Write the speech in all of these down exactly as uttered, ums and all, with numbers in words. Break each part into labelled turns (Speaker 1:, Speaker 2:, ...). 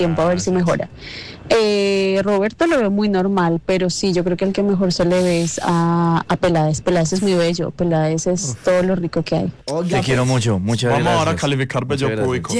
Speaker 1: tiempo a ver si mejora. Eh, Roberto lo veo muy normal, pero sí, yo creo que el que mejor se le ve es a, a Peláez. Peláez es muy bello, Peláez es Uf. todo lo rico que hay.
Speaker 2: Oh, Te quiero mucho, muchas
Speaker 3: Vamos
Speaker 2: gracias.
Speaker 3: ahora a calificar bello público.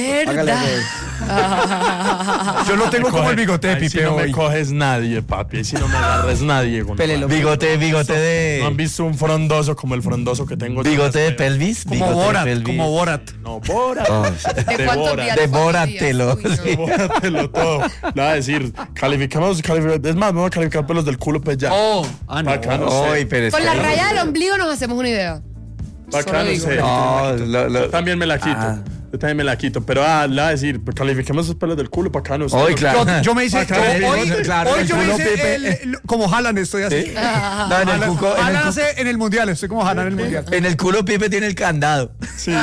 Speaker 4: Yo lo tengo como el bigote de Pipe.
Speaker 3: Si no me coges nadie, papi, si no me agarres nadie.
Speaker 2: Bigote, bigote de...
Speaker 3: ¿No han visto un frondoso como el frondoso que tengo?
Speaker 2: Bigote de pelvis.
Speaker 4: Como Borat, como Borat.
Speaker 3: No, Borat. Oh,
Speaker 5: ¿De cuántos días?
Speaker 2: De Boratelo.
Speaker 3: Boratelo todo. Le voy a decir, calificamos, calificamos, es más, vamos a calificar pelos del culo pues ya.
Speaker 4: Oh, ah, no.
Speaker 3: Acá no sé.
Speaker 2: Oy, pero
Speaker 5: Con la raya del ombligo nos hacemos una idea.
Speaker 3: Acá no sé.
Speaker 2: No, lo, lo,
Speaker 3: Yo también me la quito. Ah. Yo también me la quito. Pero ah, le voy a decir, pues, califiquemos esos pelos del culo para acá no sé.
Speaker 2: Oy, claro.
Speaker 4: Yo, yo me hice,
Speaker 3: Acá,
Speaker 4: yo, hoy,
Speaker 2: claro,
Speaker 4: hoy yo me
Speaker 2: culo,
Speaker 4: hice
Speaker 2: Pipe,
Speaker 4: el, el, como Haaland estoy así.
Speaker 2: ¿Sí? No, en el
Speaker 4: Haaland,
Speaker 2: cuco, en el
Speaker 4: Haaland
Speaker 2: cu-
Speaker 4: hace en el mundial, estoy como Haaland en el mundial.
Speaker 2: En el culo Pipe tiene el candado.
Speaker 3: Sí.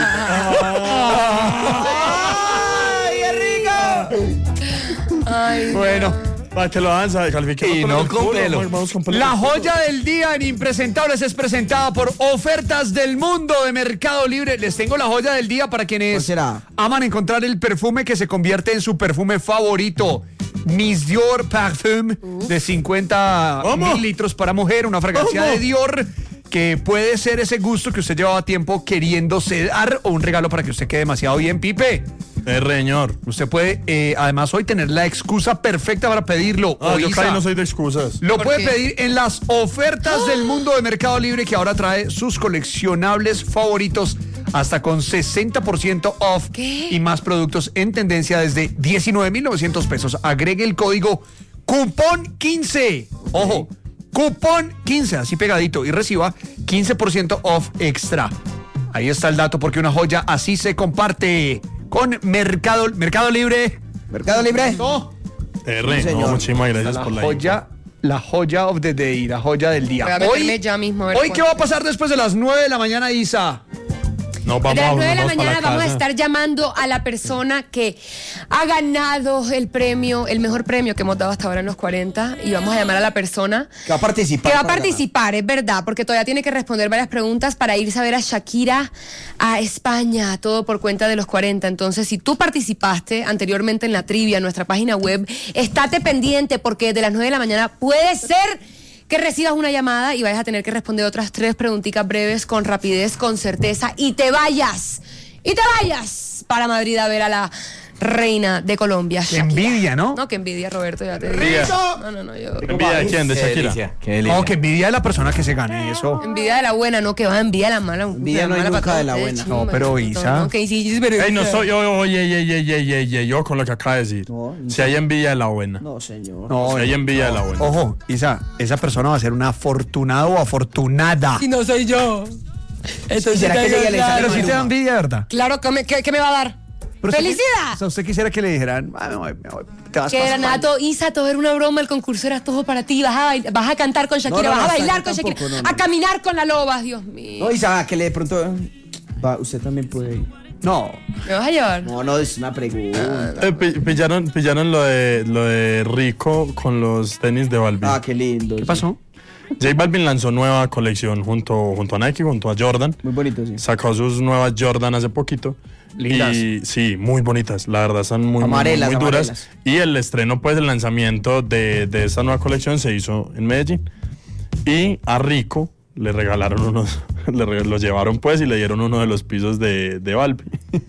Speaker 2: ¡Ay, qué rico!
Speaker 5: Ay,
Speaker 4: Bueno.
Speaker 3: Para que lo hagan, ¿sabe? Califiquemos
Speaker 2: Y
Speaker 3: pelos
Speaker 2: no
Speaker 3: del
Speaker 2: con
Speaker 3: culo,
Speaker 2: pelo.
Speaker 3: vamos- vamos con pelos
Speaker 4: La
Speaker 3: del culo.
Speaker 4: joya del día en Impresentables es presentada por Ofertas del Mundo de Mercado Libre. Les tengo la joya del día para quienes
Speaker 2: ¿Cuál será?
Speaker 4: aman encontrar el perfume que se convierte en su perfume favorito. Miss Dior Parfum de cincuenta
Speaker 3: ¿Cómo?
Speaker 4: mililitros para mujer, una fragancia
Speaker 3: ¿Cómo?
Speaker 4: de Dior que puede ser ese gusto que usted llevaba tiempo queriéndose dar o un regalo para que usted quede demasiado bien, Pipe.
Speaker 3: Eh, señor.
Speaker 4: Usted puede, eh, además, hoy tener la excusa perfecta para pedirlo.
Speaker 3: Ah, yo
Speaker 4: Oiza.
Speaker 3: casi no soy de excusas.
Speaker 4: Lo
Speaker 5: ¿Por
Speaker 4: puede
Speaker 5: qué?
Speaker 4: pedir en las ofertas del mundo de Mercado Libre, que ahora trae sus coleccionables favoritos hasta con sesenta por ciento off.
Speaker 5: ¿Qué?
Speaker 4: Y más productos en tendencia desde diecinueve mil novecientos pesos. Agregue el código cupón quince. Ojo, cupón quince, así pegadito, y reciba quince por ciento off extra. Ahí está el dato, porque una joya así se comparte con Mercado, Mercado Libre.
Speaker 2: ¿Mercado Libre?
Speaker 4: No.
Speaker 3: Eh, re,
Speaker 2: Sí,
Speaker 3: no,
Speaker 2: señor.
Speaker 3: muchísimas gracias
Speaker 4: La
Speaker 3: por la
Speaker 4: joya, la joya of the day, la joya del día.
Speaker 5: Voy a meterme ya mismo a ver
Speaker 4: hoy ¿qué
Speaker 5: cuánto.
Speaker 4: va a pasar después de las nueve de la mañana, Isa?
Speaker 3: No, vamos
Speaker 5: De las
Speaker 3: a
Speaker 5: nueve de la
Speaker 3: vamos para
Speaker 5: mañana vamos a
Speaker 3: casa.
Speaker 5: estar llamando a la persona que ha ganado el premio, el mejor premio que hemos dado hasta ahora en los cuarenta, y vamos a llamar a la persona
Speaker 2: Que va a participar.
Speaker 5: que va a
Speaker 2: para
Speaker 5: participar, es verdad, porque todavía tiene que responder varias preguntas para irse a ver a Shakira a España, todo por cuenta de los cuarenta. Entonces, si tú participaste anteriormente en la trivia en nuestra página web, estate pendiente, porque de las nueve de la mañana puede ser que recibas una llamada y vayas a tener que responder otras tres preguntitas breves con rapidez, con certeza, y te vayas, y te vayas para Madrid a ver a la reina de Colombia,
Speaker 4: Qué
Speaker 5: Shakira.
Speaker 4: envidia, ¿no?
Speaker 5: No, que envidia, Roberto, ya te digo.
Speaker 3: Envidia.
Speaker 5: No, no, no, yo...
Speaker 3: ¿Envidia de quién? ¿De
Speaker 2: Qué
Speaker 3: Shakira?
Speaker 2: delicia, qué delicia.
Speaker 4: No, que envidia de la persona que se gane eso.
Speaker 5: Envidia de la buena, no que va, envidia de la mala.
Speaker 2: Envidia
Speaker 5: la
Speaker 2: no hay
Speaker 5: mala
Speaker 2: nunca
Speaker 5: para
Speaker 2: de la
Speaker 5: todos
Speaker 2: buena.
Speaker 5: ustedes,
Speaker 4: No, pero
Speaker 5: chimba.
Speaker 4: Isa.
Speaker 5: No, que sí, sí, pero...
Speaker 3: Ey, no soy yo, oye, oye, oye, oye, oye, yo con lo que acaba de decir.
Speaker 2: No, no.
Speaker 3: Si hay envidia de la buena.
Speaker 2: No, señor.
Speaker 4: No,
Speaker 3: Si hay envidia de la buena.
Speaker 4: Ojo, Isa, esa persona va a ser una afortunada o afortunada.
Speaker 5: Y no soy yo. Entonces,
Speaker 2: ¿Será que
Speaker 5: te digo,
Speaker 2: ella le sale
Speaker 4: Pero
Speaker 5: claro,
Speaker 4: si te da envidia, ¿verdad?
Speaker 5: claro, ¿qué me, qué, qué me va a dar?
Speaker 4: Pero usted-
Speaker 5: ¡Felicidad!
Speaker 4: O sea, usted quisiera que le dijeran, "Ah, me voy, me voy, te vas
Speaker 5: Que
Speaker 4: pa'
Speaker 5: era
Speaker 4: España".
Speaker 5: nada, todo, Isa, todo era una broma, el concurso era todo para ti, vas a, bail- vas a cantar con Shakira,
Speaker 2: No, no,
Speaker 5: vas a
Speaker 2: no,
Speaker 5: bailar
Speaker 2: hasta
Speaker 5: con
Speaker 2: yo
Speaker 5: Shakira,
Speaker 2: tampoco, no, no.
Speaker 5: a caminar con la loba, Dios mío.
Speaker 2: No, Isa, que le de pronto. Va, usted también puede ir.
Speaker 4: No.
Speaker 5: ¿Me vas a llevar?
Speaker 2: No, no, es una pregunta.
Speaker 3: Eh, pi- pillaron, pillaron lo de lo de Rico con los tenis de Balvin.
Speaker 2: Ah, qué lindo.
Speaker 4: ¿Qué pasó?
Speaker 3: J Balvin lanzó nueva colección junto, junto a Nike, junto a Jordan.
Speaker 2: Muy bonito, sí.
Speaker 3: Sacó sus nuevas Jordan hace poquito.
Speaker 4: Lindas.
Speaker 3: Y sí, muy bonitas. La verdad, están muy, muy,
Speaker 2: Amarelas,
Speaker 3: muy duras.
Speaker 2: amarelas.
Speaker 3: Y el estreno, pues, el lanzamiento de, de esta nueva colección se hizo en Medellín. Y a Rico le regalaron unos, le reg- lo llevaron, pues, y le dieron uno de los pisos de, de Balvin.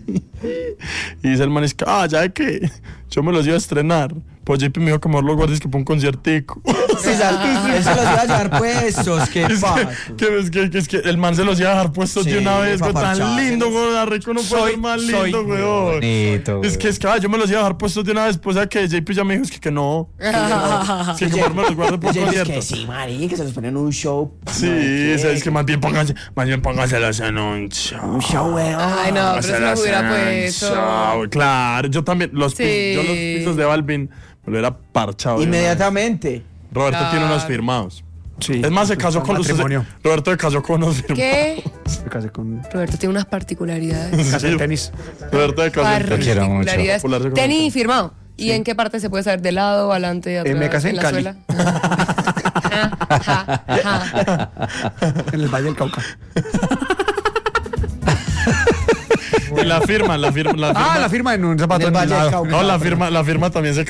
Speaker 3: Y dice el man, es que, ah, ya de que yo me los iba a estrenar. Pues J P me dijo que mejor los guardes que para un conciertico.
Speaker 2: Sí, sal- él se los iba a llevar puestos. Qué
Speaker 3: Es
Speaker 2: pato.
Speaker 3: que, que, es que, que es que el man se los iba a dejar puestos
Speaker 2: Sí,
Speaker 3: de una vez,
Speaker 2: pa'
Speaker 3: güey, tan
Speaker 2: parchárselos.
Speaker 3: lindo, güey, a Rico no puede
Speaker 4: Soy-
Speaker 3: ser más
Speaker 4: soy
Speaker 3: lindo, güey.
Speaker 2: bonito,
Speaker 3: Es que es que ah, yo me los iba a dejar puestos de una vez, pues, o sea, que J P ya me dijo, es que, que no. Es que, que mejor me los guardo por
Speaker 2: Oye, es
Speaker 3: concierto.
Speaker 2: que sí, marica, que se los ponen en un show.
Speaker 3: Sí,
Speaker 2: No, ¿qué?
Speaker 3: es, es que más bien pónganse, más bien pónganselos en un show.
Speaker 2: Un show, weón.
Speaker 5: Ay, no, pero se
Speaker 3: Pónganselos
Speaker 5: los hubiera
Speaker 3: en un
Speaker 5: puesto.
Speaker 3: show. Claro, yo también, los,
Speaker 5: Sí.
Speaker 3: pis- yo los pisos de Balvin me lo hubiera parchado. de una vez.
Speaker 2: Inmediatamente.
Speaker 3: Roberto
Speaker 5: Claro.
Speaker 3: tiene unos firmados.
Speaker 4: Sí.
Speaker 3: Es más, se casó con los.
Speaker 4: matrimonio.
Speaker 3: Roberto se casó con unos firmados.
Speaker 5: ¿Qué?
Speaker 4: Me casé con
Speaker 5: Roberto tiene unas particularidades.
Speaker 4: casé en tenis.
Speaker 3: Roberto se casó con
Speaker 2: Lo quiero mucho.
Speaker 5: Particularidades.
Speaker 3: Popularse con
Speaker 5: Tenis
Speaker 3: el-
Speaker 5: firmado. ¿Y en qué parte se puede saber? ¿De lado, adelante, atrás?
Speaker 4: Eh, me casé en
Speaker 5: la
Speaker 4: Cali.
Speaker 5: suela? Ajá, ajá, ajá.
Speaker 4: En el Valle del Cauca.
Speaker 3: la firma, la firma, la firma.
Speaker 4: Ah, la firma en un zapato
Speaker 2: En el Valle del
Speaker 4: anulado.
Speaker 2: Cauca.
Speaker 3: No, la firma, la firma también se